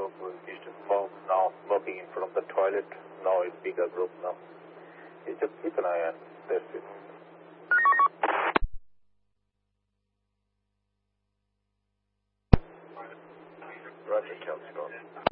group is now moving in front of the toilet. Now it's bigger group now. You just keep an eye on. That's it. Roger, Calstar.